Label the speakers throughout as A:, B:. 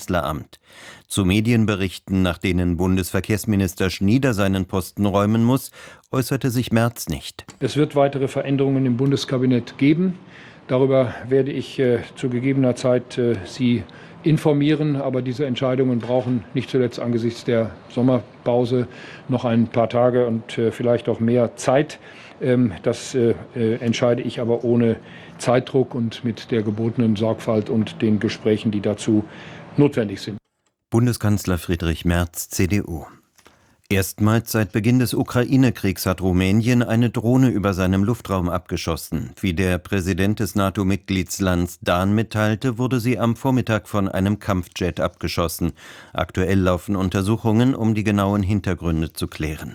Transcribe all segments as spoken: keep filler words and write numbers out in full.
A: Kanzleramt. Zu Medienberichten, nach denen Bundesverkehrsminister Schnieder seinen Posten räumen muss, äußerte sich Merz nicht.
B: Es wird weitere Veränderungen im Bundeskabinett geben. Darüber werde ich äh, zu gegebener Zeit äh, Sie informieren. Aber diese Entscheidungen brauchen nicht zuletzt angesichts der Sommerpause noch ein paar Tage und äh, vielleicht auch mehr Zeit. Ähm, das äh, äh, entscheide ich aber ohne Zeitdruck und mit der gebotenen Sorgfalt und den Gesprächen, die dazu notwendig sind.
A: Bundeskanzler Friedrich Merz, C D U. Erstmals seit Beginn des Ukraine-Kriegs hat Rumänien eine Drohne über seinem Luftraum abgeschossen. Wie der Präsident des NATO-Mitgliedslands Dan mitteilte, wurde sie am Vormittag von einem Kampfjet abgeschossen. Aktuell laufen Untersuchungen, um die genauen Hintergründe zu klären.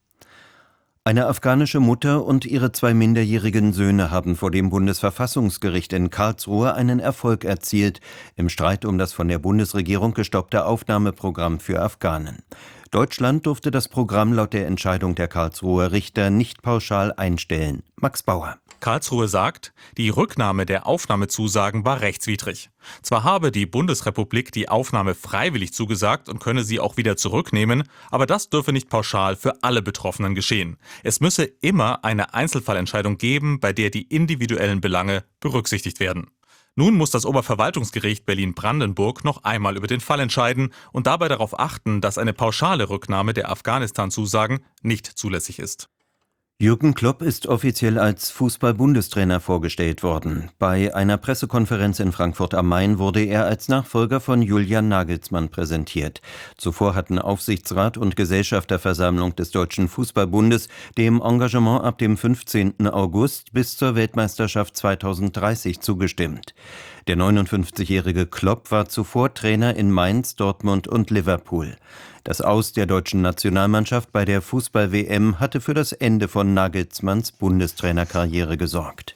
A: Eine afghanische Mutter und ihre zwei minderjährigen Söhne haben vor dem Bundesverfassungsgericht in Karlsruhe einen Erfolg erzielt im Streit um das von der Bundesregierung gestoppte Aufnahmeprogramm für Afghanen. Deutschland durfte das Programm laut der Entscheidung der Karlsruher Richter nicht pauschal einstellen. Max Bauer.
C: Karlsruhe sagt, die Rücknahme der Aufnahmezusagen war rechtswidrig. Zwar habe die Bundesrepublik die Aufnahme freiwillig zugesagt und könne sie auch wieder zurücknehmen, aber das dürfe nicht pauschal für alle Betroffenen geschehen. Es müsse immer eine Einzelfallentscheidung geben, bei der die individuellen Belange berücksichtigt werden. Nun muss das Oberverwaltungsgericht Berlin-Brandenburg noch einmal über den Fall entscheiden und dabei darauf achten, dass eine pauschale Rücknahme der Afghanistan-Zusagen nicht zulässig ist.
A: Jürgen Klopp ist offiziell als Fußball-Bundestrainer vorgestellt worden. Bei einer Pressekonferenz in Frankfurt am Main wurde er als Nachfolger von Julian Nagelsmann präsentiert. Zuvor hatten Aufsichtsrat und Gesellschafterversammlung des Deutschen Fußballbundes dem Engagement ab dem fünfzehnten August bis zur Weltmeisterschaft zweitausenddreißig zugestimmt. Der neunundfünfzigjährige Klopp war zuvor Trainer in Mainz, Dortmund und Liverpool. Das Aus der deutschen Nationalmannschaft bei der Fußball-W M hatte für das Ende von Nagelsmanns Bundestrainerkarriere gesorgt.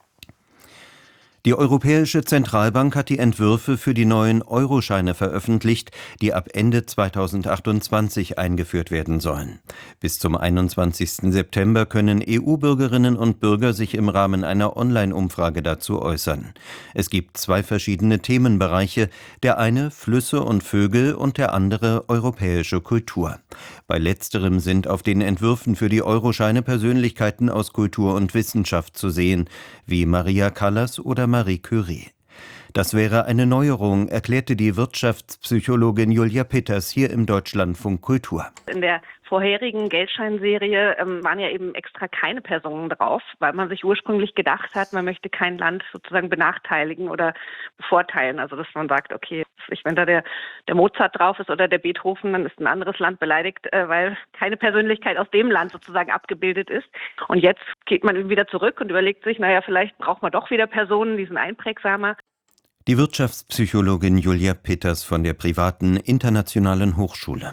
A: Die Europäische Zentralbank hat die Entwürfe für die neuen Euroscheine veröffentlicht, die ab Ende zweitausendachtundzwanzig eingeführt werden sollen. Bis zum einundzwanzigsten September können E U-Bürgerinnen und Bürger sich im Rahmen einer Online-Umfrage dazu äußern. Es gibt zwei verschiedene Themenbereiche, der eine Flüsse und Vögel und der andere europäische Kultur. Bei letzterem sind auf den Entwürfen für die Euroscheine Persönlichkeiten aus Kultur und Wissenschaft zu sehen, wie Maria Callas oder Marie Curie. Das wäre eine Neuerung, erklärte die Wirtschaftspsychologin Julia Peters hier im Deutschlandfunk Kultur.
D: In der vorherigen Geldscheinserie ähm, waren ja eben extra keine Personen drauf, weil man sich ursprünglich gedacht hat, man möchte kein Land sozusagen benachteiligen oder bevorteilen. Also dass man sagt, okay, wenn da der, der Mozart drauf ist oder der Beethoven, dann ist ein anderes Land beleidigt, äh, weil keine Persönlichkeit aus dem Land sozusagen abgebildet ist. Und jetzt geht man wieder zurück und überlegt sich, naja, vielleicht braucht man doch wieder Personen, die sind einprägsamer.
A: Die Wirtschaftspsychologin Julia Peters von der privaten Internationalen Hochschule.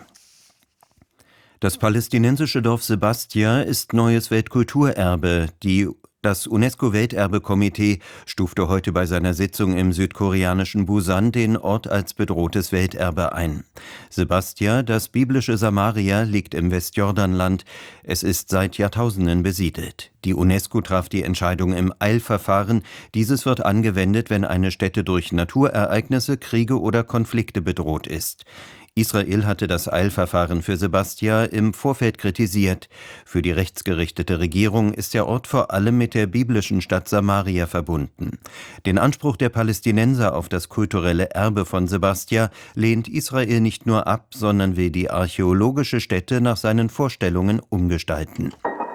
A: Das palästinensische Dorf Sebastia ist neues Weltkulturerbe. Die Das UNESCO-Welterbekomitee stufte heute bei seiner Sitzung im südkoreanischen Busan den Ort als bedrohtes Welterbe ein. Sebastia, das biblische Samaria, liegt im Westjordanland. Es ist seit Jahrtausenden besiedelt. Die UNESCO traf die Entscheidung im Eilverfahren. Dieses wird angewendet, wenn eine Stätte durch Naturereignisse, Kriege oder Konflikte bedroht ist. Israel hatte das Eilverfahren für Sebastia im Vorfeld kritisiert. Für die rechtsgerichtete Regierung ist der Ort vor allem mit der biblischen Stadt Samaria verbunden. Den Anspruch der Palästinenser auf das kulturelle Erbe von Sebastia lehnt Israel nicht nur ab, sondern will die archäologische Stätte nach seinen Vorstellungen umgestalten.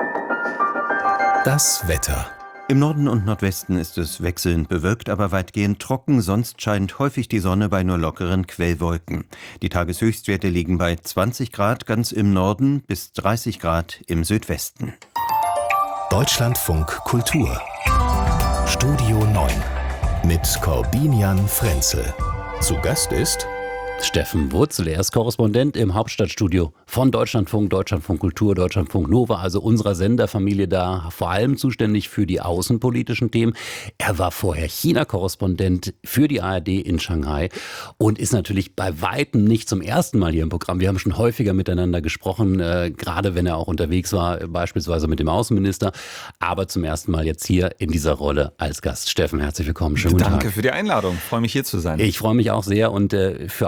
E: Das Wetter.
A: Im Norden und Nordwesten ist es wechselnd bewölkt, aber weitgehend trocken. Sonst scheint häufig die Sonne bei nur lockeren Quellwolken. Die Tageshöchstwerte liegen bei zwanzig Grad ganz im Norden bis dreißig Grad im Südwesten.
E: Deutschlandfunk Kultur. Studio neun mit Corbinian Frenzel. Zu Gast ist
F: Steffen Wurzel, er ist Korrespondent im Hauptstadtstudio von Deutschlandfunk, Deutschlandfunk Kultur, Deutschlandfunk Nova, also unserer Senderfamilie, da vor allem zuständig für die außenpolitischen Themen. Er war vorher China-Korrespondent für die A R D in Shanghai und ist natürlich bei weitem nicht zum ersten Mal hier im Programm. Wir haben schon häufiger miteinander gesprochen, äh, gerade wenn er auch unterwegs war, beispielsweise mit dem Außenminister, aber zum ersten Mal jetzt hier in dieser Rolle als Gast. Steffen, herzlich willkommen. Schönen guten Tag.
G: Danke für die Einladung. Ich freue mich, hier zu sein.
F: Ich freue mich auch sehr und äh, für